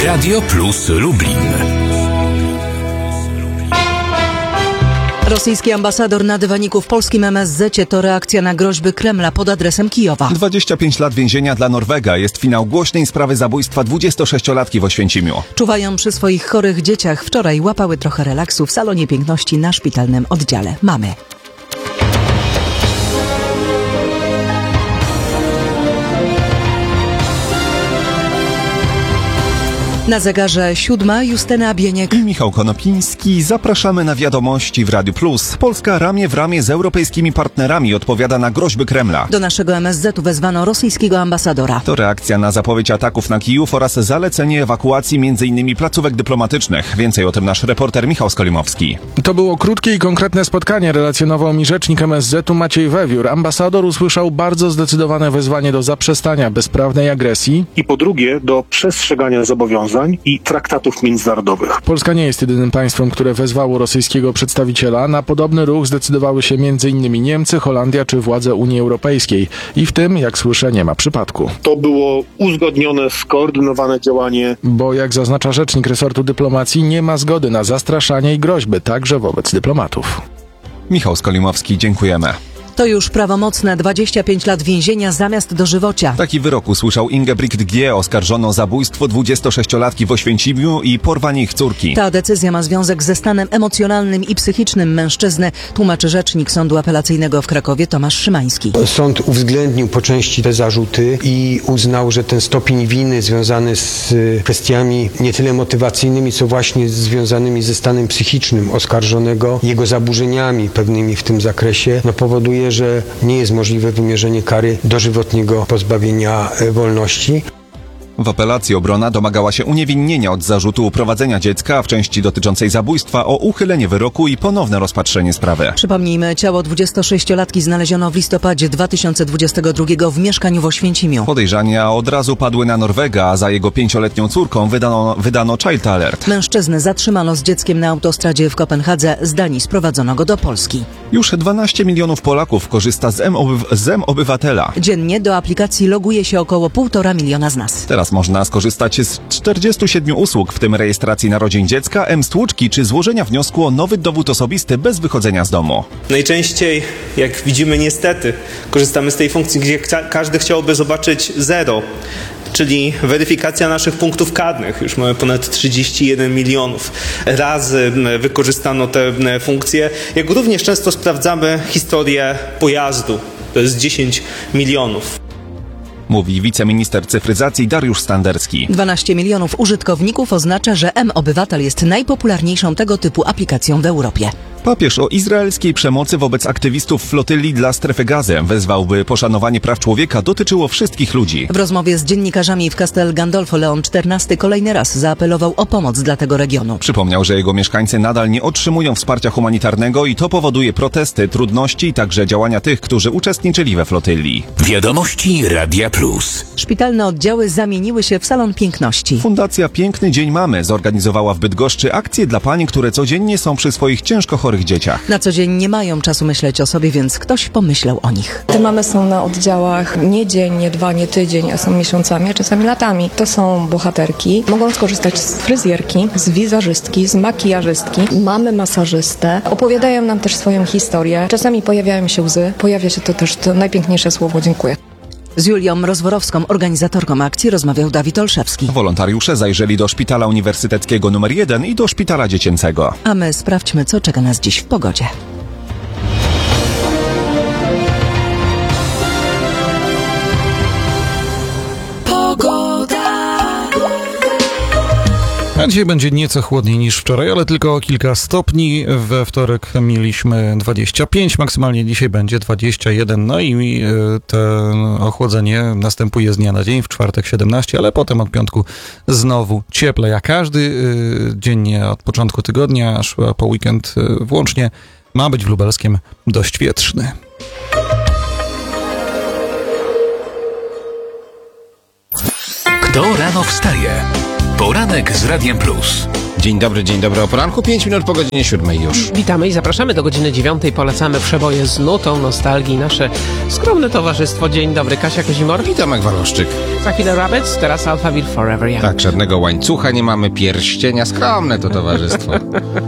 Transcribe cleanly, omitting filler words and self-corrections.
Radio Plus Lublin. Rosyjski ambasador na dywaniku w polskim MSZ-cie to reakcja na groźby Kremla pod adresem Kijowa. 25 lat więzienia dla Norwega jest finał głośnej sprawy zabójstwa 26-latki w Oświęcimiu. Czuwają przy swoich chorych dzieciach. Wczoraj łapały trochę relaksu w salonie piękności na szpitalnym oddziale. Mamy. Na zegarze 7, Justyna Bieniek i Michał Konopiński. Zapraszamy na wiadomości w Radiu Plus. Polska ramię w ramię z europejskimi partnerami odpowiada na groźby Kremla. Do naszego MSZ-u wezwano rosyjskiego ambasadora. To reakcja na zapowiedź ataków na Kijów oraz zalecenie ewakuacji m.in. placówek dyplomatycznych. Więcej o tym nasz reporter Michał Skolimowski. To było krótkie i konkretne spotkanie, relacjonował mi rzecznik MSZ-u Maciej Wewiór. Ambasador usłyszał bardzo zdecydowane wezwanie do zaprzestania bezprawnej agresji i po drugie do przestrzegania zobowiązań i traktatów międzynarodowych. Polska nie jest jedynym państwem, które wezwało rosyjskiego przedstawiciela. Na podobny ruch zdecydowały się m.in. Niemcy, Holandia czy władze Unii Europejskiej. I w tym, jak słyszę, nie ma przypadku. To było uzgodnione, skoordynowane działanie. Bo jak zaznacza rzecznik resortu dyplomacji, nie ma zgody na zastraszanie i groźby, także wobec dyplomatów. Michał Skolimowski, dziękujemy. To już prawomocne 25 lat więzienia zamiast dożywocia. Taki wyrok usłyszał Ingebrigt G., oskarżono o zabójstwo 26-latki w Oświęcimiu i porwanie ich córki. Ta decyzja ma związek ze stanem emocjonalnym i psychicznym mężczyzny, tłumaczy rzecznik Sądu Apelacyjnego w Krakowie Tomasz Szymański. Sąd uwzględnił po części te zarzuty i uznał, że ten stopień winy związany z kwestiami nie tyle motywacyjnymi, co właśnie związanymi ze stanem psychicznym oskarżonego, jego zaburzeniami pewnymi w tym zakresie, powoduje, że nie jest możliwe wymierzenie kary dożywotniego pozbawienia wolności. W apelacji obrona domagała się uniewinnienia od zarzutu uprowadzenia dziecka, a w części dotyczącej zabójstwa o uchylenie wyroku i ponowne rozpatrzenie sprawy. Przypomnijmy, ciało 26-latki znaleziono w listopadzie 2022 w mieszkaniu w Oświęcimiu. Podejrzenia od razu padły na Norwega, a za jego 5-letnią córką wydano child alert. Mężczyznę zatrzymano z dzieckiem na autostradzie w Kopenhadze. Z Danii sprowadzono go do Polski. Już 12 milionów Polaków korzysta z M-Obywatela. Dziennie do aplikacji loguje się około 1,5 miliona z nas. Teraz można skorzystać z 47 usług, w tym rejestracji narodzin dziecka, M-Stłuczki czy złożenia wniosku o nowy dowód osobisty bez wychodzenia z domu. Najczęściej, jak widzimy niestety, korzystamy z tej funkcji, gdzie każdy chciałby zobaczyć zero, czyli weryfikacja naszych punktów karnych. Już mamy ponad 31 milionów razy wykorzystano te funkcje. Jak również często sprawdzamy historię pojazdu. To jest 10 milionów. Mówi wiceminister cyfryzacji Dariusz Standerski. 12 milionów użytkowników oznacza, że M-Obywatel jest najpopularniejszą tego typu aplikacją w Europie. Papież o izraelskiej przemocy wobec aktywistów flotyli dla Strefy Gazy wezwał, by poszanowanie praw człowieka dotyczyło wszystkich ludzi. W rozmowie z dziennikarzami w Castel Gandolfo Leon XIV kolejny raz zaapelował o pomoc dla tego regionu. Przypomniał, że jego mieszkańcy nadal nie otrzymują wsparcia humanitarnego i to powoduje protesty, trudności i także działania tych, którzy uczestniczyli we flotyli. Wiadomości Radia Plus. Szpitalne oddziały zamieniły się w salon piękności. Fundacja Piękny Dzień Mamy zorganizowała w Bydgoszczy akcje dla pań, które codziennie są przy swoich ciężko chorych dzieciach. Na co dzień nie mają czasu myśleć o sobie, więc ktoś pomyślał o nich. Te mamy są na oddziałach nie dzień, nie dwa, nie tydzień, a są miesiącami, a czasami latami. To są bohaterki. Mogą skorzystać z fryzjerki, z wizażystki, z makijażystki. Mamy masażystę. Opowiadają nam też swoją historię. Czasami pojawiają się łzy. Pojawia się to też to najpiękniejsze słowo dziękuję. Z Julią Rozworowską, organizatorką akcji, rozmawiał Dawid Olszewski. Wolontariusze zajrzeli do Szpitala Uniwersyteckiego nr 1 i do Szpitala Dziecięcego. A my sprawdźmy, co czeka nas dziś w pogodzie. A dzisiaj będzie nieco chłodniej niż wczoraj, ale tylko o kilka stopni. We wtorek mieliśmy 25, maksymalnie dzisiaj będzie 21. No i to ochłodzenie następuje z dnia na dzień, w czwartek 17, ale potem od piątku znowu cieplej. A każdy dzień od początku tygodnia, aż po weekend włącznie, ma być w Lubelskiem dość wietrzny. Kto rano wstaje? Poranek z Radiem Plus. Dzień dobry o poranku, 5 minut po godzinie 7 już. Witamy i zapraszamy do godziny 9. Polecamy przeboje z nutą nostalgii, nasze skromne towarzystwo. Dzień dobry, Kasia Kozimor. I Tomek Waroszczyk. Za chwilę Rabbits, teraz Alphaville Forever Young. Tak, żadnego łańcucha nie mamy, pierścienia, skromne to towarzystwo.